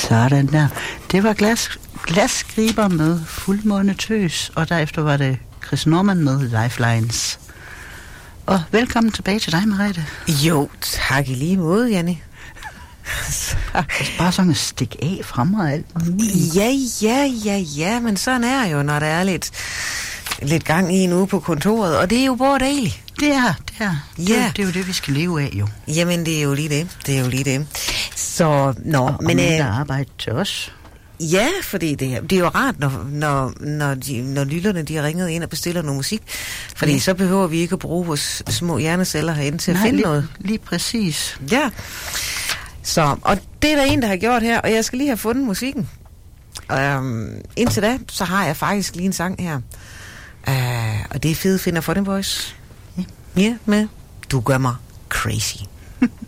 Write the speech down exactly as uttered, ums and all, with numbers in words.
Sådan der. Det var glas, glasskriber med Fuldmåne Tøs, og derefter var det Chris Norman med Lifelines. Og velkommen tilbage til dig, Merete. Jo, tak i lige måde, Janni. Bare sådan at stikke af frem og alt muligt. Ja, ja, ja, ja, men sådan er jo, når der er lidt, lidt gang i en uge på kontoret, og det er jo både dejligt. Det er, det er. Ja. Det, er, det er jo det, vi skal leve af, jo. Jamen, det er jo lige det. Det er jo lige det. Så, nå, og, men... Og øh, der arbejde til os. Ja, fordi det, det er jo rart, når, når, når, de, når lytterne de har ringet ind og bestiller noget musik. Fordi ja. Så behøver vi ikke at bruge vores små hjerneceller herinde til Nej, at finde lige, noget. lige præcis. Ja. Så, og det er der en, der har gjort her, og jeg skal lige have fundet musikken. Um, indtil da, så har jeg faktisk lige en sang her. Uh, og det er Fede Finder for den Voice. Ja. Ja, med Du gør mig crazy.